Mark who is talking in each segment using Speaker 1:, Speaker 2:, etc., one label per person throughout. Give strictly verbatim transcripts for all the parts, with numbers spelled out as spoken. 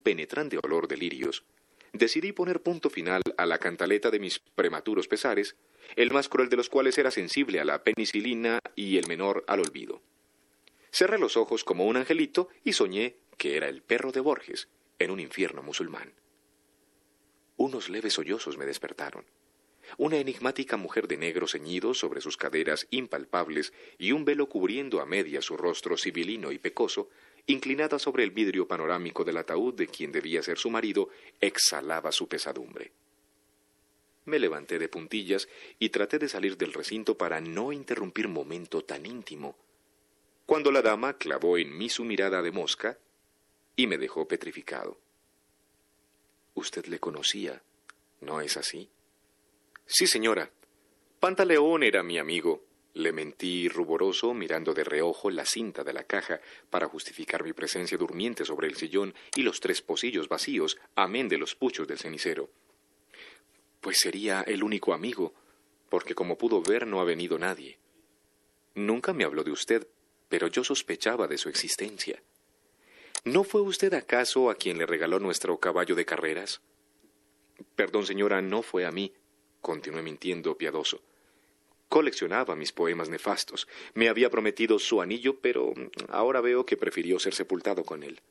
Speaker 1: penetrante olor de lirios, decidí poner punto final a la cantaleta de mis prematuros pesares, el más cruel de los cuales era sensible a la penicilina y el menor al olvido. Cerré los ojos como un angelito y soñé que era el perro de Borges en un infierno musulmán. Unos leves sollozos me despertaron. Una enigmática mujer de negro ceñido sobre sus caderas impalpables y un velo cubriendo a media su rostro sibilino y pecoso, inclinada sobre el vidrio panorámico del ataúd de quien debía ser su marido, exhalaba su pesadumbre. Me levanté de puntillas y traté de salir del recinto para no interrumpir momento tan íntimo, cuando la dama clavó en mí su mirada de mosca y me dejó petrificado. Usted le conocía, ¿no es así? Sí, señora. Pantaleón era mi amigo. Le mentí ruboroso, mirando de reojo la cinta de la caja para justificar mi presencia durmiente sobre el sillón y los tres pocillos vacíos, amén de los puchos del cenicero. Pues sería el único amigo, porque como pudo ver no ha venido nadie. Nunca me habló de usted, pero yo sospechaba de su existencia. ¿No fue usted acaso a quien le regaló nuestro caballo de carreras? Perdón, señora, no fue a mí, continué mintiendo piadoso. Coleccionaba mis poemas nefastos. Me había prometido su anillo, pero ahora veo que prefirió ser sepultado con él.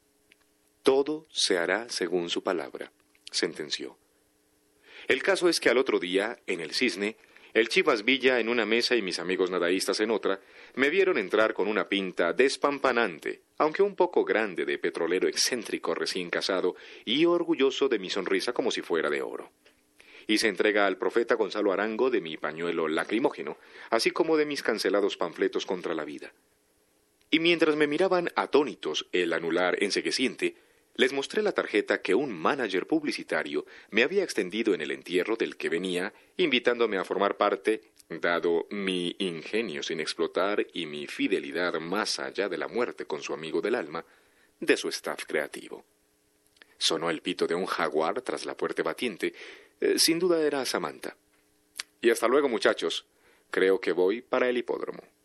Speaker 1: Todo se hará según su palabra, sentenció. El caso es que al otro día, en el Cisne, el Chivas Villa en una mesa y mis amigos nadaístas en otra, me vieron entrar con una pinta despampanante, aunque un poco grande, de petrolero excéntrico recién casado y orgulloso de mi sonrisa como si fuera de oro. Hice entrega al profeta Gonzalo Arango de mi pañuelo lacrimógeno, así como de mis cancelados panfletos contra la vida. Y mientras me miraban atónitos el anular encegueciente, les mostré la tarjeta que un manager publicitario me había extendido en el entierro del que venía, invitándome a formar parte, dado mi ingenio sin explotar y mi fidelidad más allá de la muerte con su amigo del alma, de su staff creativo. Sonó el pito de un jaguar tras la puerta batiente. Eh, sin duda era Samantha. Y hasta luego, muchachos. Creo que voy para el hipódromo.